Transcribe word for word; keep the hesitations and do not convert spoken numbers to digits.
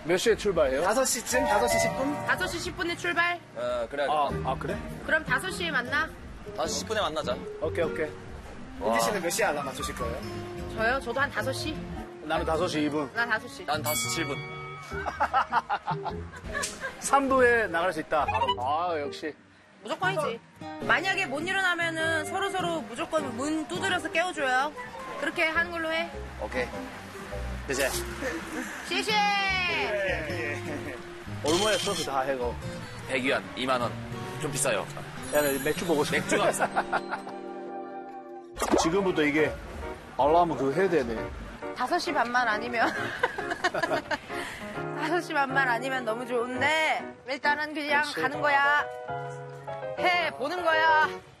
몇 시에 출발해요? 다섯 시쯤? 다섯 시 십 분? 다섯 시 십 분에 출발. 어, 그래. 아, 아 그래? 그럼 다섯 시에 만나. 다섯 시 십 분에 만나자. 오케이, 오케이. 은지 씨는 몇 시에 알람 맞추실 거예요? 저요? 저도 한 다섯 시? 나는 다섯 시 이 분. 나 다섯 시. 난 다섯 시 칠 분. 삼 부에 나갈 수 있다. 아, 역시. 무조건이지. 만약에 못 일어나면은 서로서로 무조건 문 두드려서 깨워줘요. 그렇게 하는 걸로 해. 오케이. 이제. 시시! 얼마였어, 그 다 해고. 백 위안, 이만 원. 좀 비싸요. 야, 나 맥주 보고 싶어. 맥주가 비싸. 지금부터 이게 알람 그거 해야 되네. 다섯 시 반만 아니면. 다섯 시 반만 아니면 너무 좋은데, 일단은 그냥 가는 거야. 해, 보는 거야.